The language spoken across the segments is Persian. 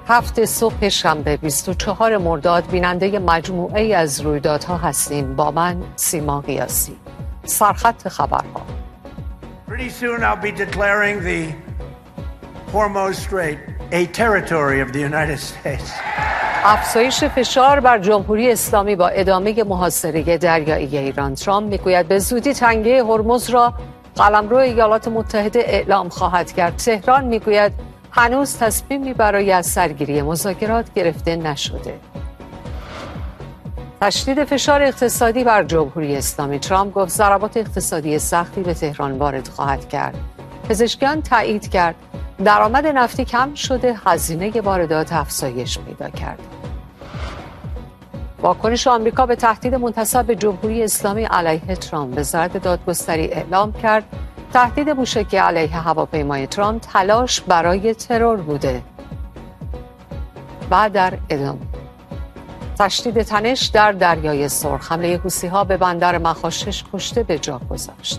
هفت صبح شنبه 24 مرداد بیننده مجموعه از رویدادها هستیم. با من سیما قیاسی. سرخط خبرها. Pretty soon I'll be declaring the Hormuz Strait a territory of the United States. افزایش فشار بر جمهوری اسلامی با ادامه محاصره دریایی ایران. ترامپ میگوید به زودی تنگه هرمز را قلمرو ایالات متحده اعلام خواهد کرد. تهران میگوید هنوز تصمیمی برای از سرگیری مذاکرات گرفته نشده. تشدید فشار اقتصادی بر جمهوری اسلامی. ترامپ گفت ضربات اقتصادی سختی به تهران وارد خواهد کرد. پزشکان تایید کرد درآمد نفتی کم شده، هزینه واردات افزایش پیدا کرد. واکنش آمریکا به تهدید منتسب به جمهوری اسلامی علیه ترامپ. وزارت دادگستری اعلام کرد تهدید موشکی علیه هواپیمای ترامپ تلاش برای ترور بوده. و در ادامه تشدید تنش در دریای سرخ. حمله حوثی‌ها به بندر مخا 6 کشته به جا گذاشت.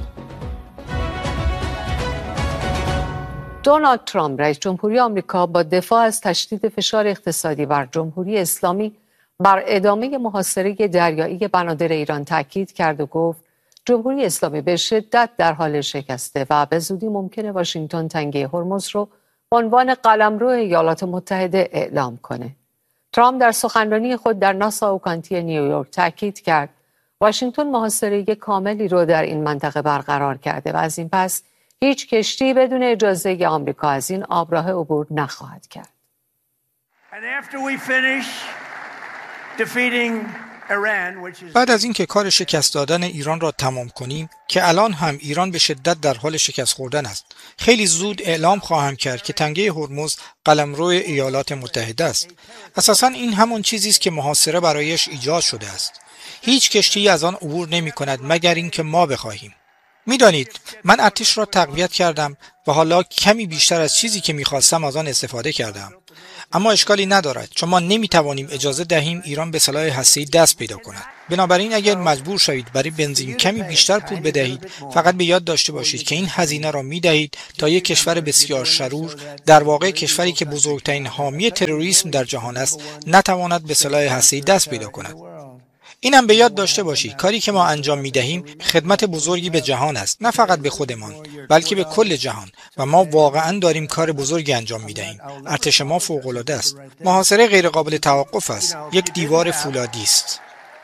دونالد ترامپ رئیس جمهوری آمریکا با دفاع از تشدید فشار اقتصادی بر جمهوری اسلامی بر ادامه محاصره دریایی بنادر ایران تاکید کرد و گفت جمهوری اسلامی به شدت در حال شکسته و به زودی ممکنه واشنگتن تنگه هرمز رو به عنوان قلمرو ایالات متحده اعلام کنه. ترامپ در سخنرانی خود در ناساو کانتی نیویورک تاکید کرد واشنگتن محاصره کاملی رو در این منطقه برقرار کرده و از این پس هیچ کشتی بدون اجازه آمریکا از این آبراه عبور نخواهد کرد. بعد از اینکه کار شکست دادن ایران را تمام کنیم که الان هم ایران به شدت در حال شکست خوردن است، خیلی زود اعلام خواهم کرد که تنگه هرمز قلمرو ایالات متحده است. اساساً این همون چیزی است که محاصره برایش ایجاد شده است. هیچ کشتی از آن عبور نمی کند مگر اینکه ما بخواهیم. میدانید من ارتش را تقویت کردم و حالا کمی بیشتر از چیزی که میخواستم از آن استفاده کردم. اما اشکالی ندارد چون ما نمیتوانیم اجازه دهیم ایران به سلاح هسته‌ای دست پیدا کند. بنابراین اگر مجبور شوید برای بنزین کمی بیشتر پول بدهید، فقط به یاد داشته باشید که این هزینه را میدهید تا یک کشور بسیار شرور، در واقع کشوری که بزرگترین حامی تروریسم در جهان است، نتواند به سلاح هسته‌ای دست پیدا کند. اینم به یاد داشته باشید کاری که ما انجام میدهیم خدمت بزرگی به جهان است، نه فقط به خودمان بلکه به کل جهان و ما واقعا داریم کار بزرگی انجام میدهیم. ارتش ما فوق العاده است. محاصره غیر قابل توقف است. یک دیوار فولادی است.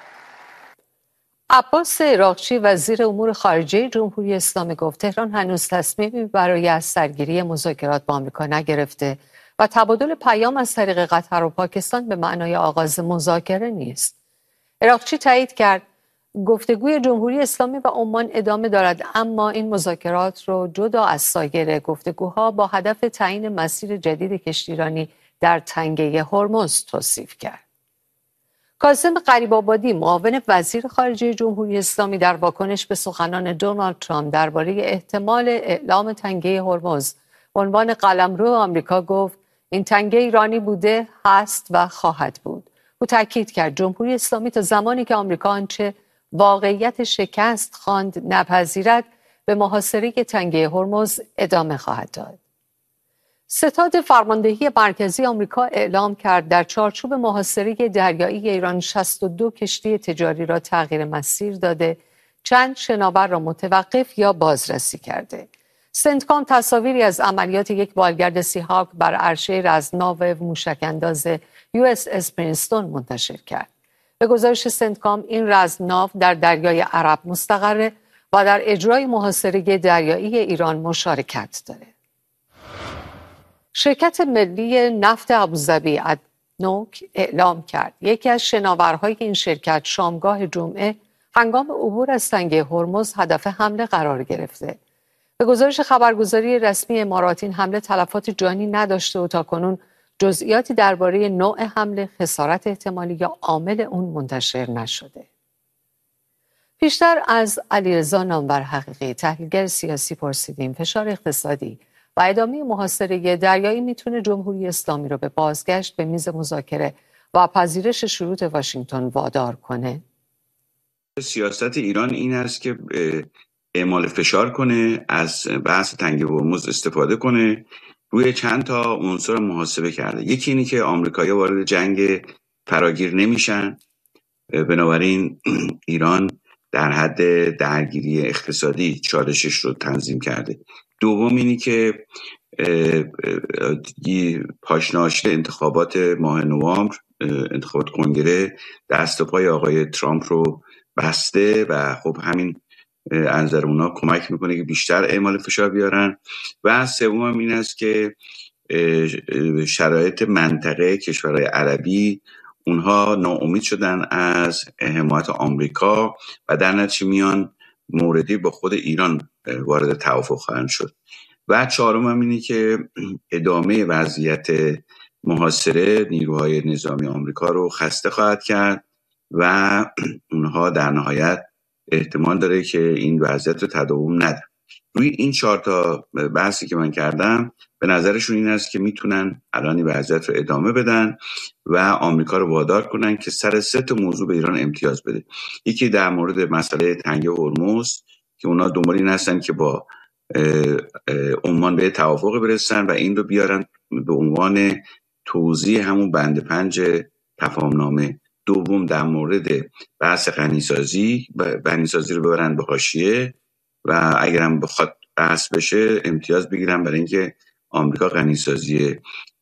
عباس عراقچی وزیر امور خارجه جمهوری اسلامی گفت تهران هنوز تصمیمی برای از سرگیری مذاکرات با آمریکا نگرفته و تبادل پیام از طریق قطر و پاکستان به معنای آغاز مذاکره نیست. عراقچی تایید کرد گفتگوی جمهوری اسلامی و عمان ادامه دارد، اما این مذاکرات رو جدا از سایر گفتگوها با هدف تعیین مسیر جدید کشتیرانی در تنگه هرمز توصیف کرد. کاظم غریب‌آبادی معاون وزیر خارجه جمهوری اسلامی در واکنش به سخنان دونالد ترامپ درباره احتمال اعلام تنگه هرمز به عنوان قلمرو آمریکا گفت این تنگه ایرانی بوده، هست و خواهد بود. او تاکید کرد جمهوری اسلامی تا زمانی که آمریکا آنچه واقعیت شکست خواند نپذیرد به محاصره تنگه هرمز ادامه خواهد داد. ستاد فرماندهی مرکزی آمریکا اعلام کرد در چارچوب محاصره دریایی ایران 62 کشتی تجاری را تغییر مسیر داده، چند شناور را متوقف یا بازرسی کرده. سنتکام تصاویری از عملیات یک بالگرد سی‌هاک بر عرشه رزمناو موشک‌انداز USS پرینستون منتشر کرد. به گزارش سنتکام این رزمناو در دریای عرب مستقره و در اجرای محاصره دریایی ایران مشارکت داره. شرکت ملی نفت ابوظبی ادنوک اعلام کرد یکی از شناورهای این شرکت شامگاه جمعه هنگام عبور از تنگه هرمز هدف حمله قرار گرفته. به گزارش خبرگزاری رسمی امارات این حمله تلفات جانی نداشته و تاکنون جزئیاتی درباره نوع حمله، خسارت احتمالی یا عامل اون منتشر نشده. پیشتر از علیرضا نامور حقیقی تحلیلگر سیاسی پرسیدیم فشار اقتصادی و ادامه محاصره دریایی میتونه جمهوری اسلامی رو به بازگشت به میز مذاکره و پذیرش شروط واشنگتن وادار کنه؟ سیاست ایران این است که اعمال فشار کنه، از بحث تنگه هرمز استفاده کنه روی چند تا عنصر محاسبه کرده. یکی اینی که آمریکایی‌ها وارد جنگ فراگیر نمیشن، بنابراین ایران در حد درگیری اقتصادی چالشش رو تنظیم کرده. دوم اینی که پاشناشته انتخابات ماه نوامبر، انتخابات کنگره، دست و پای آقای ترامپ رو بسته و خب همین از نظر اونا کمک میکنه که بیشتر اعمال فشار بیارن. و سوم این است که شرایط منطقه کشورهای عربی اونها ناامید شدن از حمایت آمریکا و در نتیجه میان موردی با خود ایران وارد توافق خواهند شد. و چهارم هم اینه که ادامه وضعیت محاصره نیروهای نظامی آمریکا رو خسته خواهد کرد و اونها در نهایت احتمال داره که این وضعیت رو تداوم نده. روی این 4 تا بحثی که من کردم به نظرشون این است که میتونن الان این وضعیت رو ادامه بدن و آمریکا رو وادار کنن که سر 3 تا موضوع به ایران امتیاز بده. یکی در مورد مسئله تنگه هرمز که اونا دنبال این هستن که با عمان به توافق برسن و این رو بیارن به عنوان توضیح همون بند 5 تفاهمنامه. دوم در مورد بحث غنیسازی رو ببرن به حاشیه و اگرم بخواد بحث بشه امتیاز بگیرن برای اینکه آمریکا غنیسازی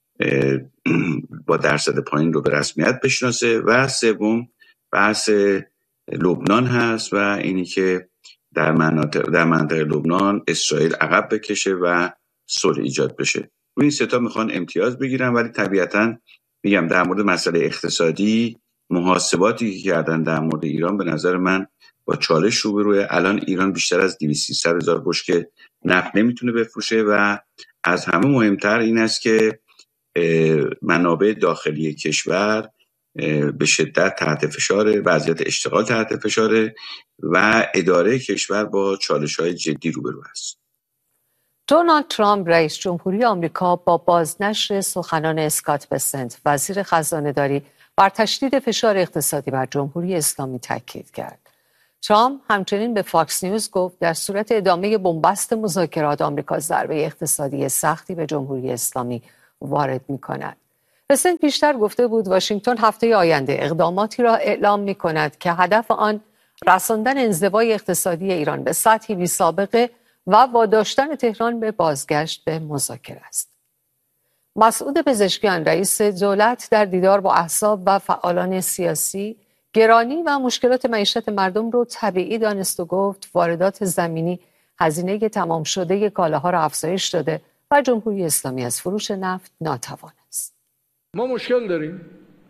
با درصد پایین رو به رسمیت بشناسه. و سوم بحث لبنان هست و اینی که در منطقه لبنان اسرائیل عقب بکشه و صلح ایجاد بشه. روی این 3 تا میخوان امتیاز بگیرن، ولی طبیعتاً میگم در مورد مسئله اقتصادی محاسباتی که کردن در مورد ایران به نظر من با چالش روبروه. الان ایران بیشتر از 200-300 هزار بشکه نفت نمیتونه بفروشه و از همه مهمتر این است که منابع داخلی کشور به شدت تحت فشار، وضعیت اشتغال تحت فشاره و اداره کشور با چالش‌های جدی روبرو است. دونالد ترامپ رئیس جمهوری آمریکا با بازنشر سخنان اسکات بسنت وزیر خزانه‌داری بر تشدید فشار اقتصادی بر جمهوری اسلامی تاکید کرد. ترامپ همچنین به فاکس نیوز گفت در صورت ادامه بنبست مذاکرات آمریکا ضربه اقتصادی سختی به جمهوری اسلامی وارد می‌کند. بسنت بیشتر گفته بود واشنگتن هفته آینده اقداماتی را اعلام می‌کند که هدف آن رساندن انزوای اقتصادی ایران به سطحی بی‌سابقه و واداشتن تهران به بازگشت به مذاکره است. مسعود پزشکیان رئیس دولت در دیدار با احزاب و فعالان سیاسی گرانی و مشکلات معیشت مردم رو طبیعی دانست و گفت واردات زمینی هزینه تمام شده کالاها را افزایش داده و جمهوری اسلامی از فروش نفت ناتوان است. ما مشکل داریم.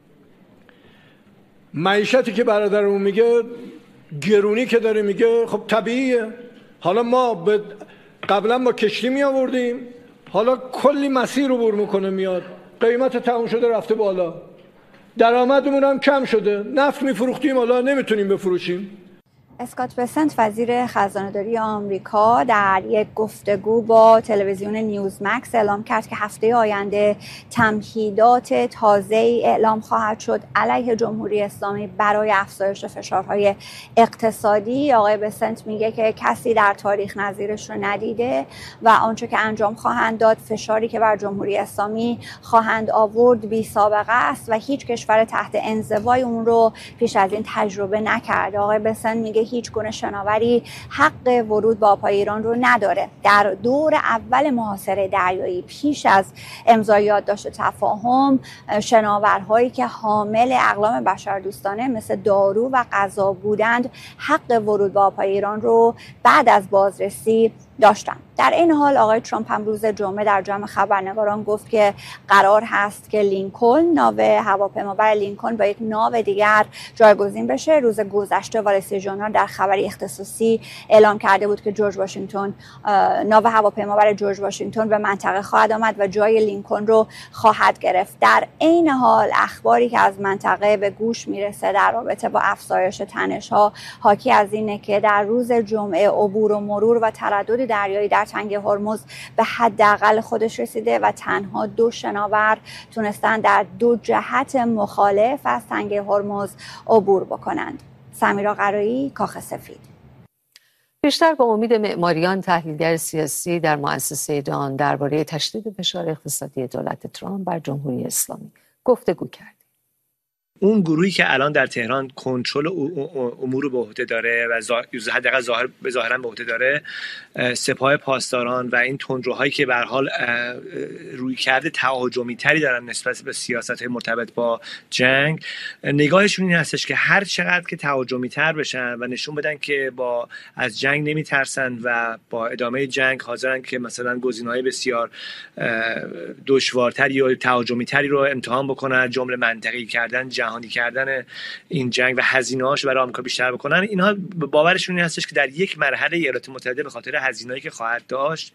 معیشتی که برادرمون میگه، گرونی که داره میگه، خب طبیعیه. حالا ما قبلا با کشتی می آوردیم، حالا کلی مسیر رو عبور میکنه میاد، قیمت تمام شده رفته بالا، درآمدمون هم کم شده، نفت میفروختیم حالا نمیتونیم بفروشیم. اسکات بسنت وزیر خزانه‌داری آمریکا در یک گفتگو با تلویزیون نیوزمکس اعلام کرد که هفته آینده تمهیدات تازه‌ای اعلام خواهد شد علیه جمهوری اسلامی برای افزایش فشارهای اقتصادی. آقای بسنت میگه که کسی در تاریخ نظیرش رو ندیده و آنچه که انجام خواهند داد، فشاری که بر جمهوری اسلامی خواهند آورد بی سابقه است و هیچ کشور تحت انزوای اون رو پیش از این تجربه نکرده. آقای بسنت میگه هیچ گونه شناوری حق ورود به آبهای ایران رو نداره. در دور اول محاصره دریایی پیش از امضای یادداشت تفاهم، شناورهایی که حامل اقلام بشردوستانه مثل دارو و غذا بودند حق ورود به آبهای ایران رو بعد از بازرسی داشتن. در این حال آقای ترامپ هم روز جمعه در جمع خبرنگاران گفت که قرار هست که لینکلن، ناو هواپیمابر لینکلن با یک ناو دیگر جایگزین بشه. روز گذشته وال استریت ژورنال در خبری اختصاصی اعلام کرده بود که ناو هواپیمابر جورج واشنگتن به منطقه خواهد آمد و جای لینکلن رو خواهد گرفت. در این حال اخباری که از منطقه به گوش میرسه در رابطه با افزایش تنش‌ها حاکی از اینه که در روز جمعه عبور و مرور و تردد دریایی در تنگه هرمز به حداقل خودش رسیده و تنها 2 شناور تونستن در 2 جهت مخالف از تنگه هرمز عبور بکنند. سمیرا قرایی، کاخ سفید. بیشتر با امید معماریان، تحلیلگر سیاسی در مؤسسه دان درباره تشدید فشار اقتصادی دولت ترامپ بر جمهوری اسلامی گفتگو کرد. اون گروهی که الان در تهران کنترل امور رو به عهده داره و حداقل ظاهرا به عهده داره، سپاه پاسداران و این تندروهایی که به هر حال رویکرد تهاجمی تری دارن نسبت به سیاست‌های مرتبط با جنگ، نگاهشون این هستش که هر چقدر که تهاجمی تر بشن و نشون بدن که از جنگ نمیترسن و با ادامه جنگ حاضرن که مثلا گزینه‌های بسیار دشوارتری یا تهاجمی تری رو امتحان بکنن، جمله منطقی کردن، جهانی کردن این جنگ و هزینه‌هاش برای آمریکا بیشتر بکنن. اینها باورشون این هستش که در یک مرحله ایالات متحده به خاطر هزینه‌ای که خواهد داشت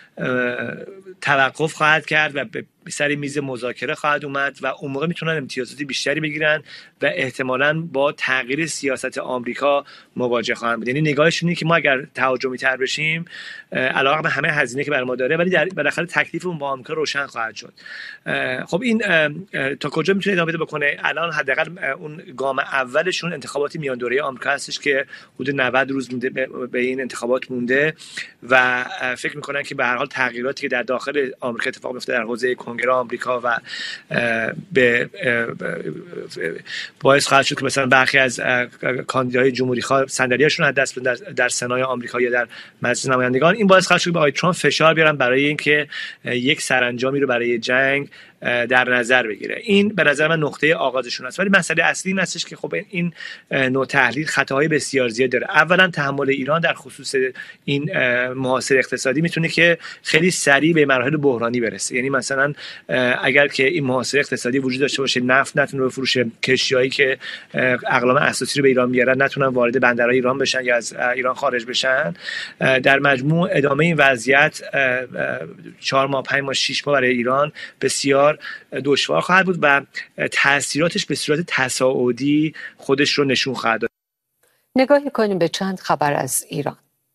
توقف خواهد کرد و به سر میز مذاکره خواهد اومد و اون موقع میتونن امتیازات بیشتری بگیرن و احتمالاً با تغییر سیاست آمریکا مواجه خواهند بود. یعنی نگاهشون اینه که ما اگر تهاجمی تر بشیم، علاوه بر همه هزینه که بر ما داره، ولی بالاخره تکلیفمون با آمریکا روشن خواهد شد. خب این تا کجا میتونه ادامه بده بکنه؟ الان حداقل اون گام اولشون انتخابات میان دوره آمریکا هستش که حدود 90 روز مونده به این انتخابات مونده و فکر میکنن که به هر حال تغییراتی که در داخل آمریکا اتفاق میفته در حوزه کنگره آمریکا و به باعث خواهد شد که مثلا برخی از کاندیدای جمهوری خواه صندلیاشون از دست بدن در سنای آمریکا یا در مجلس نمایندگان. این باعث خواهد شد به آقای ترامپ فشار بیارن برای اینکه یک سرانجامی رو برای جنگ در نظر بگیره. این به نظر من نقطه آغازشون است. ولی مسئله اصلی این هستش که خب این نوع تحلیل خطاهای بسیار زیاد داره. اولا تحمل ایران در خصوص این محاصره اقتصادی میتونه که خیلی سریع به مراحل بحرانی برسه. یعنی مثلا اگر که این محاصره اقتصادی وجود داشته باشه، نفت نتونه بفروشه، کشتیایی که اقلام اساسی رو به ایران میارن نتونن وارد بندرهای ایران بشن یا از ایران خارج بشن، در مجموع ادامه این وضعیت 4 ماه 5 ماه 6 ماه برای ایران بسیار دشوار خواهد بود و تأثیراتش به صورت تصاعدی خودش رو نشون خواهد داد. نگاهی کنیم به چند خبر از ایران.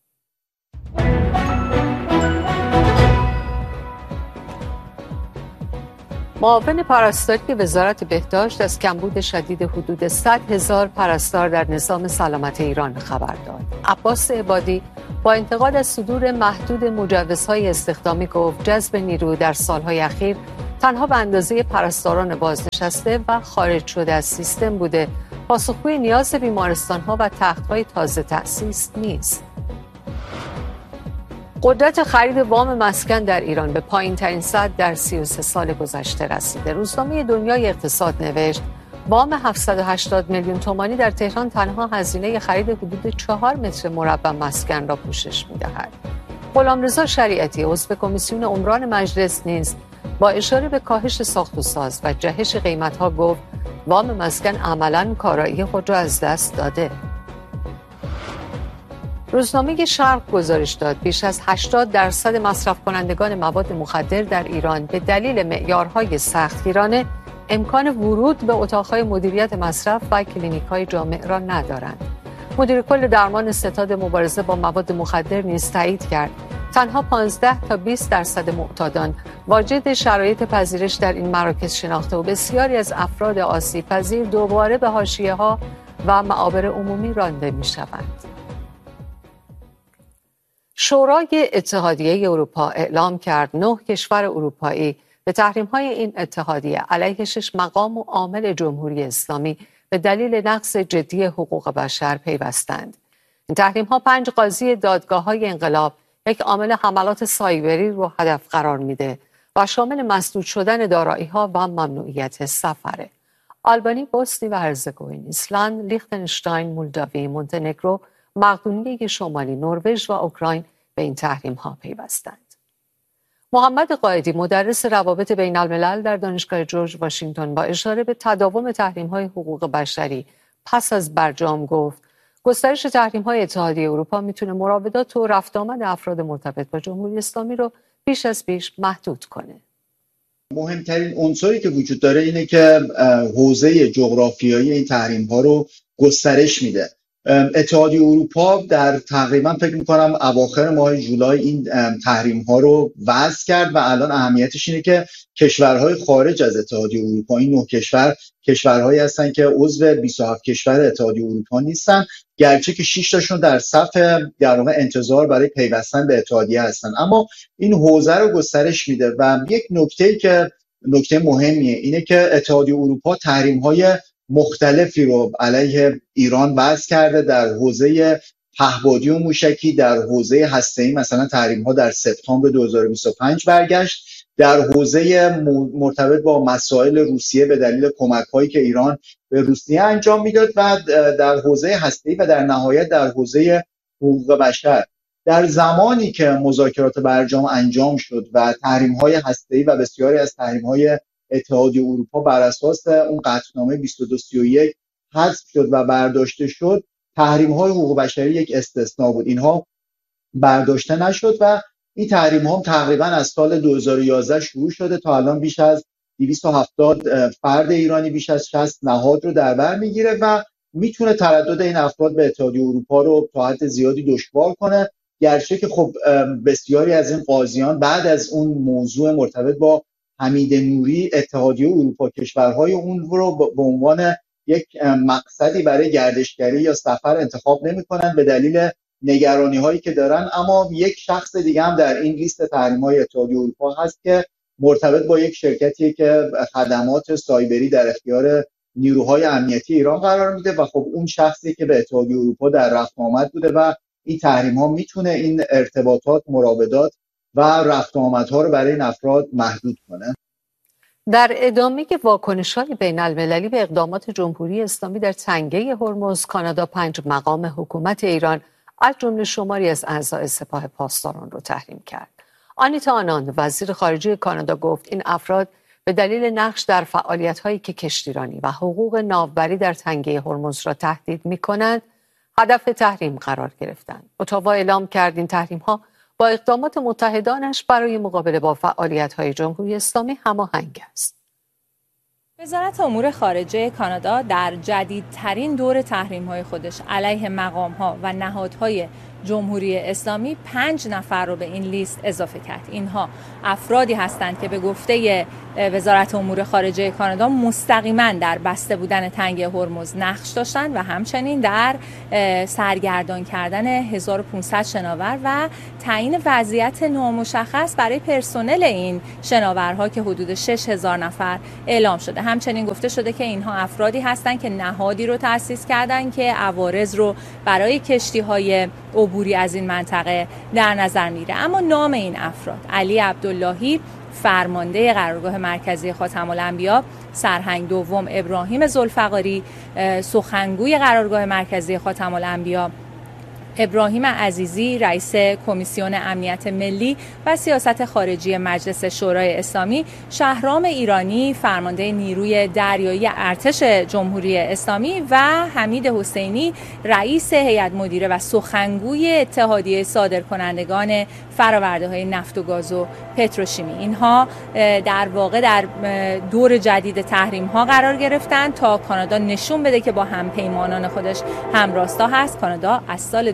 معاون پرستاری وزارت بهداشت از کمبود شدید حدود 100,000 پرستار در نظام سلامت ایران خبر داد. عباس عبادی با انتقاد از صدور محدود مجوزهای استخدامی گفت جذب نیرو در سالهای اخیر تنها به اندازه پرستاران بازنشسته و خارج شده از سیستم بوده، پاسخگوی نیاز بیمارستان‌ها و تخت‌های تازه تأسیس نیست. قدرت خرید وام مسکن در ایران به پایین‌ترین سطح در 33 سال گذشته رسیده. روزنامه دنیای اقتصاد نوشت وام 780 میلیون تومانی در تهران تنها هزینه خرید حدود 4 متر مربع مسکن را پوشش می‌دهد. غلامرضا شریعتی عضو کمیسیون عمران مجلس نیز با اشاره به کاهش ساخت و ساز و جهش قیمت‌ها گفت وام مسکن عملاً کارایی خود را از دست داده. روزنامه شرق گزارش داد بیش از 80% مصرف کنندگان مواد مخدر در ایران به دلیل معیارهای سختگیرانه امکان ورود به اتاقهای مدیریت مصرف و کلینیک‌های جامع را ندارند. مدیر کل درمان ستاد مبارزه با مواد مخدر نیز تایید کرد تنها 15 تا 20% معتادان واجد شرایط پذیرش در این مراکز شناخته و بسیاری از افراد آسیب پذیر دوباره به حاشیه‌ها و معابر عمومی رانده می‌شوند. شورای اتحادیه اروپا اعلام کرد 9 کشور اروپایی به تحریم‌های این اتحادیه علیه 6 مقام و عامل جمهوری اسلامی به دلیل نقض جدی حقوق بشر پیوستند. این تحریم‌ها 5 قاضی دادگاه‌های انقلاب، یک عامل حملات سایبری رو هدف قرار میده و شامل مسدود شدن دارایی‌ها و ممنوعیت سفره. آلبانی، بوسنی و هرزگوین، ایسلند، لیختنشتاین، مولداوی، مونتنگرو، مقدونیه شمالی، نروژ و اوکراین به این تحریم‌ها پیوستند. محمد قائدی مدرس روابط بین الملل در دانشگاه جورج واشنگتن با اشاره به تداوم تحریم‌های حقوق بشری پس از برجام گفت گسترش تحریم‌های اتحادیه اروپا میتونه مراودات و رفت آمد افراد مرتبط با جمهوری اسلامی رو بیش از پیش محدود کنه. مهمترین عنصری که وجود داره اینه که حوزه جغرافیایی این تحریم‌ها رو گسترش میده اتحادیه اروپا در تقریبا فکر میکنم اواخر ماه جولای این تحریم ها رو وضع کرد و الان اهمیتش اینه که کشورهای خارج از اتحادیه اروپا، این 9 کشور کشورهایی هستن که عضو 27 کشور اتحادیه اروپا نیستن، گرچه که 6 تاشون در صف در واقع انتظار برای پیوستن به اتحادیه هستن، اما این حوزه رو گسترش میده. و یک نکته که نکته مهمیه اینه که اتحادیه اروپا تحریم‌های مختلفی رو علیه ایران وضع کرده در حوزه پهپادی و موشکی، در حوزه هسته‌ای مثلا تحریم‌ها در سپتامبر 2025 برگشت، در حوزه مرتبط با مسائل روسیه به دلیل کمک‌هایی که ایران به روسیه انجام میداد و در حوزه هسته‌ای و در نهایت در حوزه حقوق بشر. در زمانی که مذاکرات برجام انجام شد و تحریم‌های هسته‌ای و بسیاری از تحریم‌های اتحادیه اروپا بر اساس اون قطعنامه 2231 حذف شد و برداشته شد، تحریم‌های حقوق بشری یک استثناء بود، اینها برداشته نشد و این تحریم‌ها تقریبا از سال 2011 شروع شده تا الان بیش از 270 فرد ایرانی، بیش از 60 نهاد رو در بر میگیره و میتونه تردد این افراد به اتحادیه اروپا رو تا حد زیادی دشوار کنه، گرچه که خب بسیاری از این قاضیان بعد از اون موضوع مرتبط با حمید نوری اتحادیه اروپا کشورهای اون رو به عنوان یک مقصدی برای گردشگری یا سفر انتخاب نمی‌کنن به دلیل نگرانی‌هایی که دارن. اما یک شخص دیگه هم در این لیست تحریم‌های اتحادیه اروپا هست که مرتبط با یک شرکتی که خدمات سایبری در اختیار نیروهای امنیتی ایران قرار میده و خب اون شخصی که به اتحادیه اروپا در رفت آمد بوده و این تحریم‌ها میتونه این ارتباطات، مراودات و رفت آمدها رو برای این افراد محدود کنه. در ادامه واکنش‌های بین‌المللی به اقدامات جمهوری اسلامی در تنگه هرمز، کانادا 5 مقام حکومت ایران از جمله شماری از اعضای سپاه پاسداران رو تحریم کرد. آنیتا آناند وزیر خارجه کانادا گفت این افراد به دلیل نقش در فعالیت‌هایی که کشتیرانی و حقوق ناوبری در تنگه هرمز را تهدید می‌کنند هدف تحریم قرار گرفتند. اتاوا اعلام کرد این تحریم‌ها با اقدامات متحدانش برای مقابله با فعالیت‌های جمهوری اسلامی هماهنگ است. وزارت امور خارجه کانادا در جدیدترین دور تحریم‌های خودش علیه مقام‌ها و نهادهای جمهوری اسلامی 5 نفر رو به این لیست اضافه کرد. اینها افرادی هستند که به گفته وزارت امور خارجه کانادا مستقیما در بسته بودن تنگه هرمز نقش داشتند و همچنین در سرگردان کردن 1500 شناور و تعیین وضعیت نامشخص برای پرسنل این شناورها که حدود 6000 نفر اعلام شده. همچنین گفته شده که اینها افرادی هستند که نهادی رو تأسیس کردند که عوارض رو برای کشتی‌های عبوری از این منطقه در نظر میره. اما نام این افراد: علی عبداللهی فرمانده قرارگاه مرکزی خاتم الانبیا، سرهنگ دوم ابراهیم ذوالفقاری سخنگوی قرارگاه مرکزی خاتم الانبیا، ابراهیم عزیزی رئیس کمیسیون امنیت ملی و سیاست خارجی مجلس شورای اسلامی، شهرام ایرانی فرمانده نیروی دریایی ارتش جمهوری اسلامی و حمید حسینی رئیس هیئت مدیره و سخنگوی اتحادیه صادرکنندگان فرآورده‌های نفت و گاز و پتروشیمی. اینها در واقع در دور جدید تحریم‌ها قرار گرفتن تا کانادا نشون بده که با همپیمانان خودش همراستا هست. کانادا از سال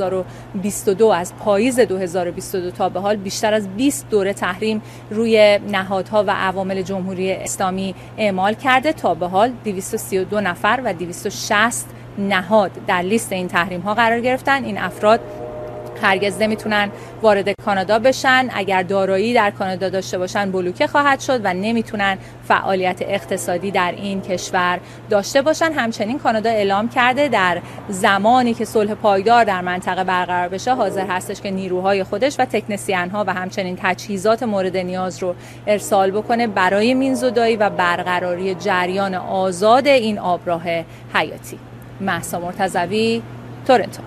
2022 از پاییز 2022 تا به حال بیشتر از 20 دوره تحریم روی نهادها و عوامل جمهوری اسلامی اعمال کرده. تا به حال 232 نفر و 260 نهاد در لیست این تحریم ها قرار گرفتن. این افراد هرگز نمیتونن وارد کانادا بشن، اگر دارایی در کانادا داشته باشن بلوکه خواهد شد و نمیتونن فعالیت اقتصادی در این کشور داشته باشن. همچنین کانادا اعلام کرده در زمانی که صلح پایدار در منطقه برقرار بشه حاضر هستش که نیروهای خودش و تکنسین‌ها و همچنین تجهیزات مورد نیاز رو ارسال بکنه برای مینزدایی و برقراری جریان آزاد این آبراه حیاتی. مهسا مرتضوی، تورنتو.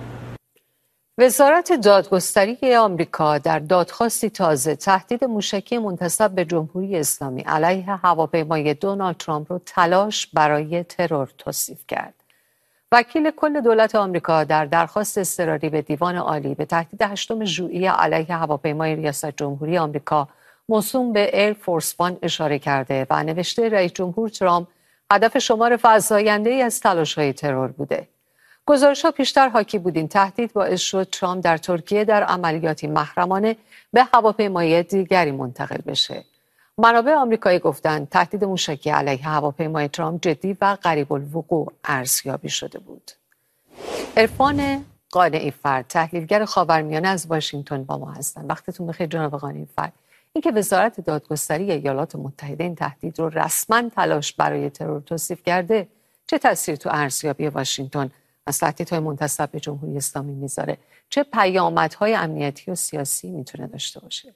وزارت دادگستری آمریکا در دادخواستی تازه تهدید موشکی منتسب به جمهوری اسلامی علیه هواپیمای دونالد ترامپ را تلاش برای ترور توصیف کرد. وکیل کل دولت آمریکا در درخواست اضطراری به دیوان عالی به تهدید 8 ژوئیه علیه هواپیمای ریاست جمهوری آمریکا موسوم به ایر فورس وان اشاره کرده و نوشته رئیس جمهور ترامپ هدف شمار فزاینده‌ای از تلاش‌های ترور بوده. گزارش‌ها پیشتر حاکی بود این تهدید باعث شد ترامپ در ترکیه در عملیاتی محرمانه به هواپیمای دیگری منتقل بشه. منابع آمریکایی گفتند تهدید موشکی علیه هواپیمای ترامپ جدی و قریب الوقوع ارزیابی شده بود. عرفان قانعی فرد، تحلیلگر خاورمیانه از واشنگتن با ما هستند. وقتتون بخیر جناب قانعی فرد. اینکه وزارت دادگستری ایالات متحده این تهدید رو رسما تلاش برای ترور توصیف کرده، چه تأثیر تو ارزیابی واشنگتن از تهدیدهای منتسب به جمهوری اسلامی میذاره؟ چه پیامدهای امنیتی و سیاسی میتونه داشته باشه؟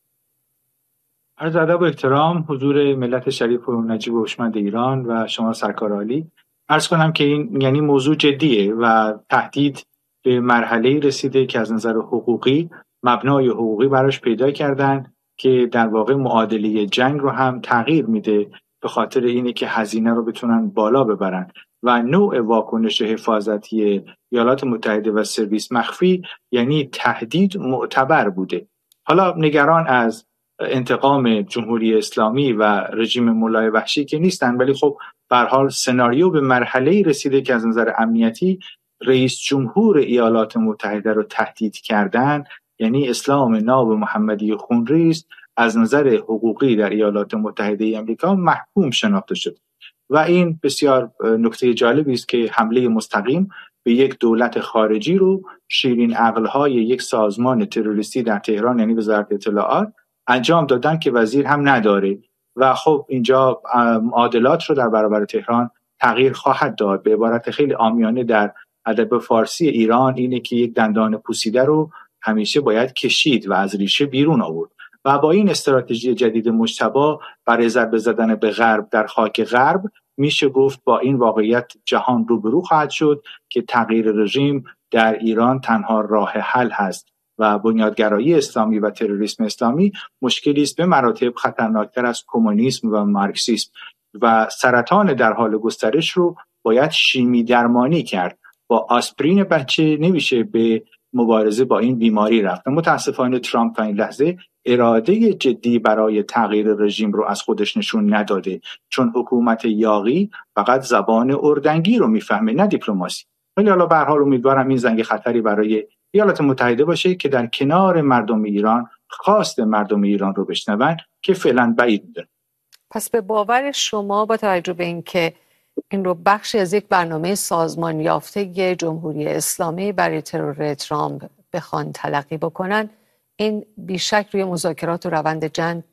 عرض ادب و احترام حضور ملت شریف و نجیب و هوشمند ایران و شما سرکار عالی. عرض کنم که این یعنی موضوع جدیه و تهدید به مرحله رسیده که از نظر حقوقی مبنای حقوقی براش پیدا کردن که در واقع معادله جنگ رو هم تغییر میده به خاطر اینه که هزینه رو بتونن بالا ببرن و نوع واکنش حفاظتی ایالات متحده و سرویس مخفی یعنی تهدید معتبر بوده. حالا نگران از انتقام جمهوری اسلامی و رژیم مولای وحشی که نیستن، ولی خب به هر حال سناریو به مرحله‌ای رسیده که از نظر امنیتی رئیس جمهور ایالات متحده رو تهدید کردن، یعنی اسلام ناب محمدی خونریز از نظر حقوقی در ایالات متحده آمریکا محکوم شناخته شد و این بسیار نکته جالبی است که حمله مستقیم به یک دولت خارجی رو شیرین عقل‌های یک سازمان تروریستی در تهران یعنی وزارت اطلاعات انجام دادن که وزیر هم نداره و خب اینجا معادلات رو در برابر تهران تغییر خواهد داد. به عبارت خیلی عامیانه در ادب فارسی ایران اینه که یک دندان پوسیده رو همیشه باید کشید و از ریشه بیرون آورد و با این استراتژی جدید مجتبی برای ضربه زدن به غرب در خاک غرب میشه گفت با این واقعیت جهان روبرو خواهد شد که تغییر رژیم در ایران تنها راه حل هست و بنیادگرایی اسلامی و تروریسم اسلامی مشکلی است به مراتب خطرناکتر از کمونیسم و مارکسیسم و سرطان در حال گسترش رو باید شیمی درمانی کرد. با آسپرین بچه نمیشه به مبارزه با این بیماری رفت. متاسفانه ترامپ تا این لحظه اراده جدی برای تغییر رژیم رو از خودش نشون نداده، چون حکومت یاغی فقط زبان اردنگی رو میفهمه نه دیپلماسی. ولی حالا به هر حال امیدوارم این زنگ خطری برای ایالات متحده باشه که در کنار مردم ایران خواست مردم ایران رو بشنون که فعلا بعید میدونم. پس به باور شما با توجه به اینکه این رو بخشی از یک برنامه سازمان یافته جمهوری اسلامی برای ترور ترامپ بخوان تلقی بکنن، این بیشک روی مذاکرات و روند جنگ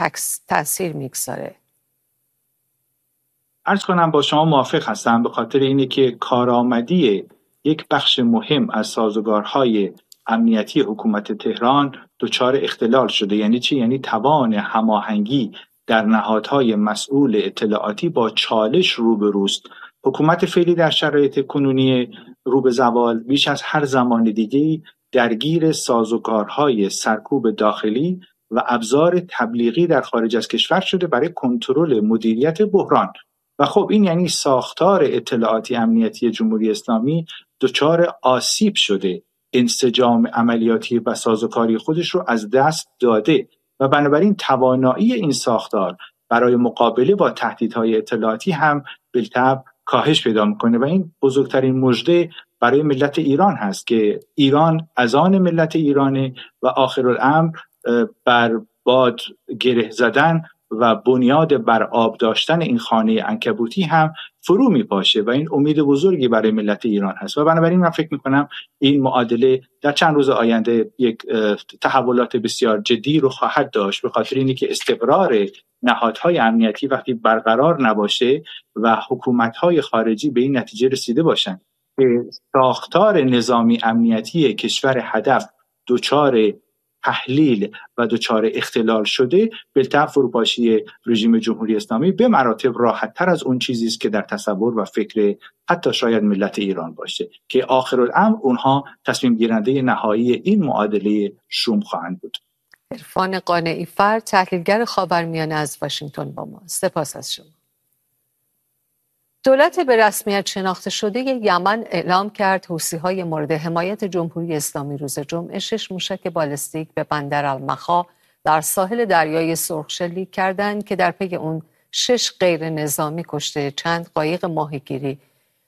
تأثیر میگذاره؟ عرض کنم با شما موافق هستم، به خاطر اینه که کارآمدی یک بخش مهم از سازوکارهای امنیتی حکومت تهران دچار اختلال شده. یعنی چی؟ یعنی توان هماهنگی در نهادهای مسئول اطلاعاتی با چالش روبروست. حکومت فعلی در شرایط کنونی رو به زوال بیش از هر زمان دیگه‌ای درگیر سازوکارهای سرکوب داخلی و ابزار تبلیغی در خارج از کشور شده برای کنترل مدیریت بحران و خب این یعنی ساختار اطلاعاتی امنیتی جمهوری اسلامی دچار آسیب شده، انسجام عملیاتی و سازوکاری خودش رو از دست داده و بنابراین توانایی این ساختار برای مقابله با تهدیدهای اطلاعاتی هم بالطبع کاهش پیدا میکنه و این بزرگترین مژده برای ملت ایران هست که ایران از آن ملت ایرانه و آخرالامر بر باد گره زدن و بنیاد بر آب داشتن این خانه عنکبوتی هم فرو میپاشه و این امید بزرگی برای ملت ایران هست و بنابراین من فکر میکنم این معادله در چند روز آینده یک تحولات بسیار جدی رو خواهد داشت، به خاطر اینه که استقرار نهادهای امنیتی وقتی برقرار نباشه و حکومت‌های خارجی به این نتیجه رسیده باشن که ساختار نظامی امنیتی کشور هدف دچار تحلیل و دچار اختلال شده، بالطبع فروپاشی رژیم جمهوری اسلامی به مراتب راحت‌تر از اون چیزی است که در تصور و فکر حتی شاید ملت ایران باشه که آخرالامر اونها تصمیم گیرنده نهایی این معادله شوم خواهند بود. عرفان قانعی فرد، تحلیلگر خاورمیانه از واشنگتن با ما. سپاس از شما. دولت به رسمیت شناخته شده یمن اعلام کرد حوثی‌های مورد حمایت جمهوری اسلامی روز جمعه 6 موشک بالستیک به بندر المخا در ساحل دریای سرخ شلیک کردند که در پی اون 6 غیر نظامی کشته، چند قایق ماهیگیری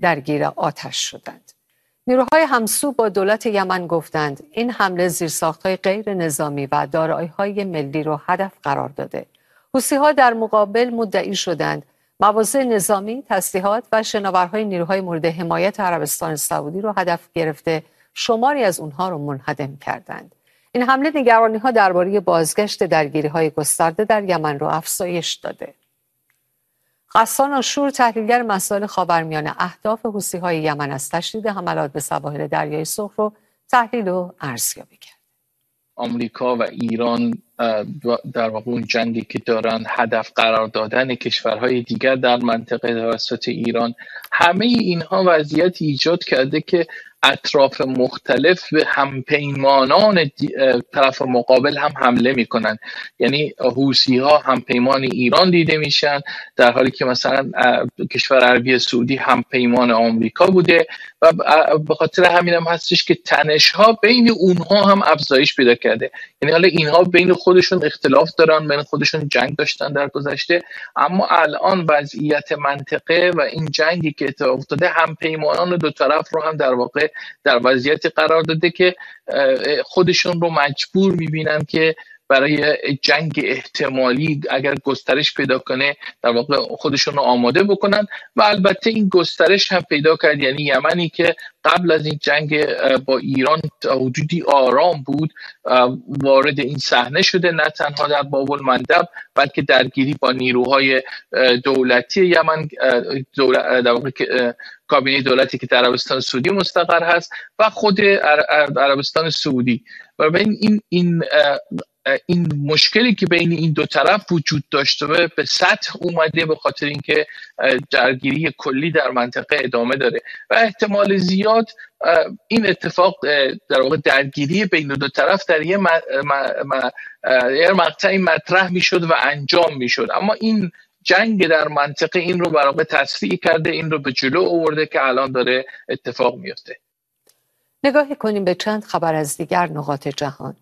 درگیر آتش شدند. نیروهای همسو با دولت یمن گفتند این حمله زیرساخت‌های غیر نظامی و دارایی‌های ملی را هدف قرار داده. حوثی‌ها در مقابل مدعی شدند مواضع نظامی، تسلیحات و شناورهای نیروهای مورد حمایت عربستان سعودی را هدف گرفته شماری از اونها را منهدم کردند. این حمله نگرانی‌ها درباره بازگشت درگیری‌های گسترده در یمن را افزایش داده. غسان آشور، تحلیلگر مسائل خاورمیانه، اهداف حوثی‌های یمن از تشدید حملات به سواحل دریای سرخ رو تحلیل و ارزیابی کرد. آمریکا و ایران در واقع اون جنگی که دارن هدف قرار دادن کشورهای دیگر در منطقه توسط ایران، همه اینها وضعیت ایجاد کرده که اطراف مختلف به همپیمانان طرف مقابل هم حمله میکنن. یعنی حوثی ها همپیمان ایران دیده میشن، در حالی که مثلا کشور عربی سعودی همپیمان آمریکا بوده و به خاطر همین هم هستش که تنش ها بین اونها هم افزایش پیدا کرده. یعنی حالا اینها بین خودشون اختلاف دارن، بین خودشون جنگ داشتن در گذشته، اما الان وضعیت منطقه و این جنگی که اتفاق افتاده همپیمانان دو طرف رو هم در واقع در وضعیت قرار داده که خودشون رو مجبور میبینن که برای جنگ احتمالی اگر گسترش پیدا کنه در واقع خودشون رو آماده بکنن. و البته این گسترش هم پیدا کرد، یعنی یمنی که قبل از این جنگ با ایران حدودی آرام بود وارد این صحنه شده، نه تنها در باب المندب بلکه درگیری با نیروهای دولتی یمن، در واقع کابینه دولتی که در عربستان سعودی مستقر هست و خود عربستان سعودی. و این مشکلی که بین این دو طرف وجود داشته به سطح اومده به خاطر اینکه درگیری کلی در منطقه ادامه داره و احتمال زیاد این اتفاق در واقع درگیری بین دو طرف در یه مقطعی مطرح میشد و انجام میشد، اما این جنگ در منطقه این رو برای واقع تسریع کرده، این رو به جلو آورده که الان داره اتفاق میفته. نگاهی کنیم به چند خبر از دیگر نقاط جهان.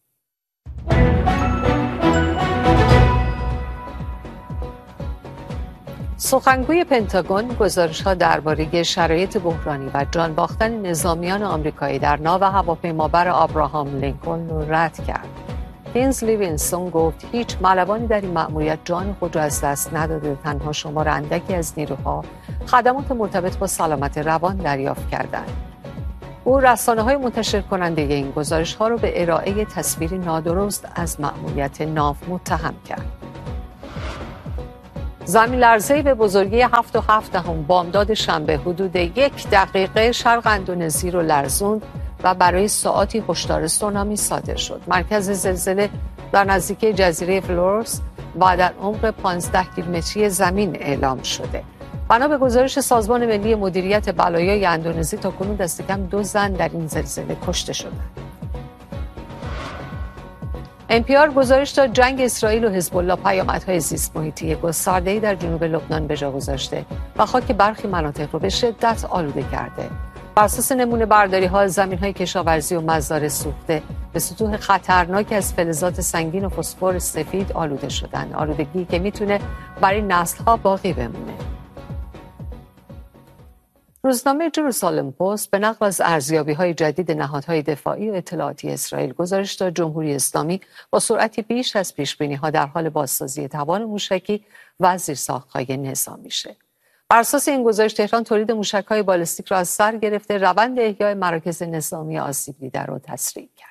سخنگوی پنتاگون گزارش‌ها درباره شرایط بحرانی و جان باختن نظامیان آمریکایی در ناو هواپیمابر آبراهام لینکلن را رد کرد. هینز لیوینسون گفت هیچ ملوانی در این مأموریت جان خود را از دست نداده، تنها شمار اندکی از نیروها خدمات مرتبط با سلامت روان دریافت کردند. او رسانه‌های منتشر کننده این گزارش‌ها را به ارائه تصویری نادرست از مأموریت ناو متهم کرد. زمین لرزه‌ای به بزرگی 7.7 بامداد شنبه حدود 1 دقیقه شرق اندونزی رو لرزوند و برای ساعاتی هشدار سونامی صادر شد. مرکز زلزله در نزدیکی جزیره فلورس و در عمق 15 کیلومتری زمین اعلام شده. بنا به گزارش سازمان ملی مدیریت بلایای اندونزی تاکنون دست کم 2 زن در این زلزله کشته شدند. NPR گزارش داد جنگ اسرائیل و حزب الله پیامدهای زیست محیطی گسترده‌ای در جنوب لبنان به جا گذاشته و خاک برخی مناطق رو به شدت آلوده کرده. بر اساس نمونه برداری‌ها زمین‌های کشاورزی و مزارع سوخته به سطوح خطرناکی از فلزات سنگین و فسفر سفید آلوده شدن، آلودگی که میتونه برای نسل‌ها باقی بمونه. روزنامه جروسالم پست به نقل از ارزیابی‌های جدید نهادهای دفاعی و اطلاعاتی اسرائیل گزارش داد جمهوری اسلامی با سرعتی بیش از پیش‌بینی‌ها در حال بازسازی توان موشکی و زیرساخت‌های نظامی شه. بر اساس این گزارش تهران تولید موشک‌های بالستیک را از سر گرفته، روند احیای مراکز نظامی آسیب دیده را تسریع کرده.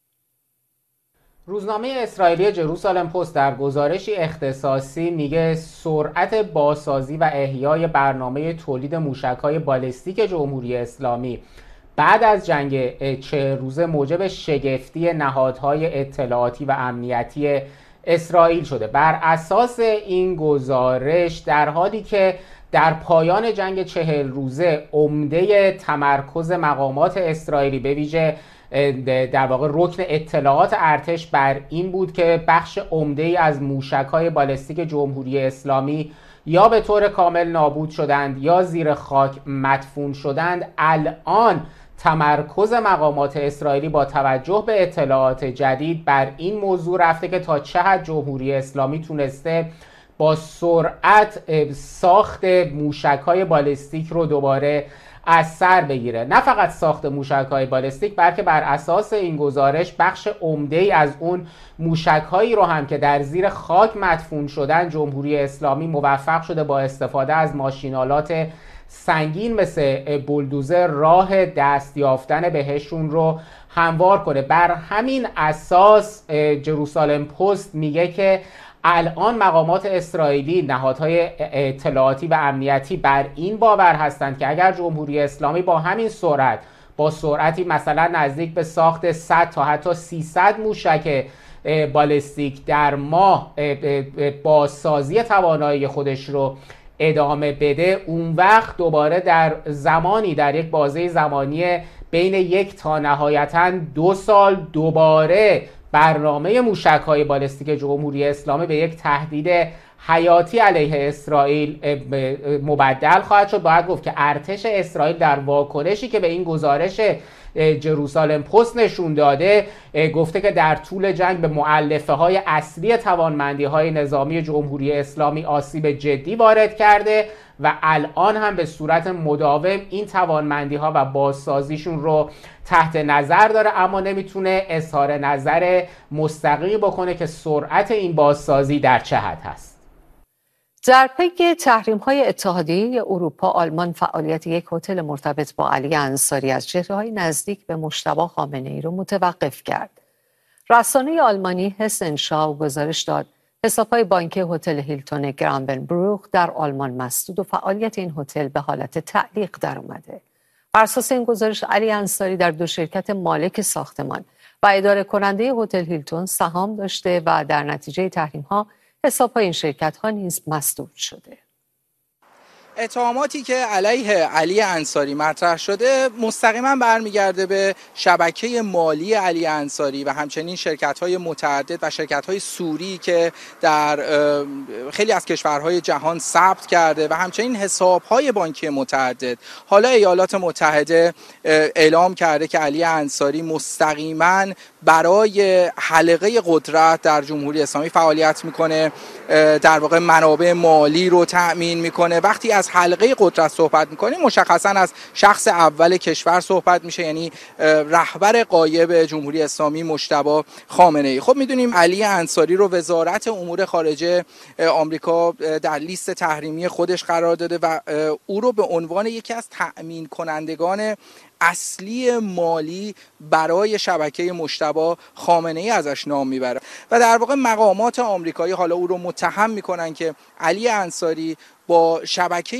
روزنامه اسرائیلی جروسالم پست در گزارشی اختصاصی میگه سرعت بازسازی و احیای برنامه تولید موشک‌های بالستیک جمهوری اسلامی بعد از جنگ 40 روزه موجب شگفتی نهادهای اطلاعاتی و امنیتی اسرائیل شده. بر اساس این گزارش در حالی که در پایان جنگ 40 روزه عمده تمرکز مقامات اسرائیلی به ویژه در واقع رکن اطلاعات ارتش بر این بود که بخش عمده‌ای از موشک‌های بالستیک جمهوری اسلامی یا به طور کامل نابود شدند یا زیر خاک مدفون شدند، الان تمرکز مقامات اسرائیلی با توجه به اطلاعات جدید بر این موضوع رفته که تا چه حد جمهوری اسلامی تونسته با سرعت ساخت موشک‌های بالستیک رو دوباره از سر بگیره. نه فقط ساخت موشک‌های بالستیک، بلکه بر اساس این گزارش بخش عمده‌ای از اون موشک‌هایی رو هم که در زیر خاک مدفون شدن جمهوری اسلامی موفق شده با استفاده از ماشین‌آلات سنگین مثل بولدوزر راه دست یافتن بهشون رو هموار کنه. بر همین اساس جروسالم پست میگه که الان مقامات اسرائیلی، نهادهای اطلاعاتی و امنیتی بر این باور هستند که اگر جمهوری اسلامی با همین سرعت، با سرعتی مثلا نزدیک به ساخت 100 تا حتی 300 موشک بالستیک در ماه بازسازی توانایی خودش رو ادامه بده، اون وقت دوباره در زمانی، در یک بازه زمانی بین 1 تا نهایتاً 2 سال دوباره برنامه موشک‌های بالستیک جمهوری اسلامی به یک تهدید حیاتی علیه اسرائیل مبدل خواهد شد. باید گفت که ارتش اسرائیل در واکنشی که به این گزارش جروسالم پست نشون داده گفته که در طول جنگ به مؤلفه‌های اصلی توانمندی‌های نظامی جمهوری اسلامی آسیب جدی وارد کرده و الان هم به صورت مداوم این توانمندی‌ها و بازسازیشون رو تحت نظر داره، اما نمیتونه اظهار نظر مستقیم بکنه که سرعت این بازسازی در چه حد هست. در پی تحریم‌های اتحادیه اروپا، آلمان فعالیت یک هتل مرتبط با علی انصاری از چهره‌های نزدیک به مجتبی خامنه‌ای را متوقف کرد. رسانه آلمانی هسن شاو گزارش داد حساب‌های بانکی هتل هیلتون گرانبنبروک در آلمان مسدود و فعالیت این هتل به حالت تعلیق در اومده. بر اساس این گزارش علی انصاری در 2 شرکت مالک ساختمان و اداره کننده هتل هیلتون سهام داشته و در نتیجه تحریم‌ها حساب‌های این شرکت‌ها نیز مسدود شده. اتهاماتی که علیه علی انصاری مطرح شده مستقیما برمیگرده به شبکه مالی علی انصاری و همچنین شرکت‌های متعدد و شرکت‌های سوری که در خیلی از کشورهای جهان ثبت کرده و همچنین حساب‌های بانکی متعدد. حالا ایالات متحده اعلام کرده که علی انصاری مستقیما برای حلقه قدرت در جمهوری اسلامی فعالیت میکنه، در واقع منابع مالی رو تأمین میکنه. وقتی از حلقه قدرت صحبت میکنیم مشخصا از شخص اول کشور صحبت میشه، یعنی رهبر غایب جمهوری اسلامی مجتبی خامنه‌ای. خب میدونیم علی انصاری رو وزارت امور خارجه آمریکا در لیست تحریمی خودش قرار داده و او رو به عنوان یکی از تأمین کنندگان اصلی مالی برای شبکه مجتبی خامنه‌ای ازش نام میبره و در واقع مقامات آمریکایی حالا او رو متهم میکنن که علی انصاری با شبکه